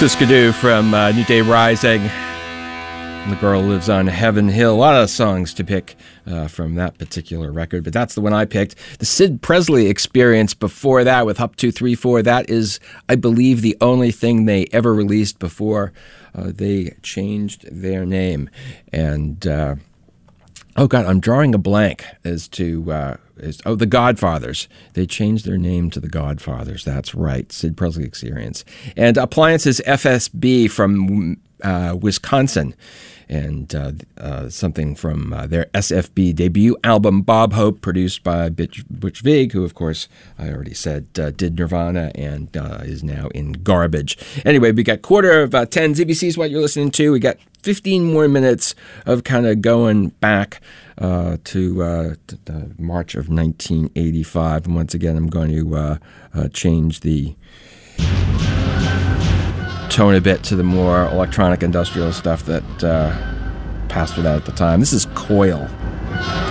Skidoo from New Day Rising. The Girl Lives on Heaven Hill. A lot of songs to pick from that particular record, but that's the one I picked. The Sid Presley Experience before that with Up 2, 3, 4. That is, I believe, the only thing they ever released before they changed their name. And, oh God, I'm drawing a blank as to... The Godfathers. They changed their name to the Godfathers. That's right. Sid Presley Experience. And Appliances FSB from Wisconsin. And something from their SFB debut album, Bob Hope, produced by Butch Vig, who, of course, I already said did Nirvana and is now in Garbage. Anyway, we got 9:45. ZBC is what you're listening to. We got 15 more minutes of kind of going back to March of 1985. And once again, I'm going to change the tone a bit to the more electronic industrial stuff that passed for that at the time. This is Coil.